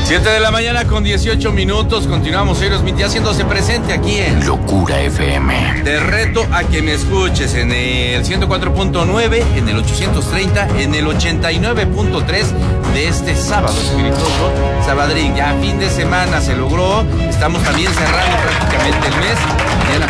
7 de la mañana con 18 minutos. Continuamos Aerosmith ya haciéndose presente aquí en Locura FM. Te reto a que me escuches en el 104.9, en el 830, en el 89.3 de este sábado espirituoso, Sabadrín. Ya fin de semana se logró. Estamos también cerrando prácticamente el mes. Mañana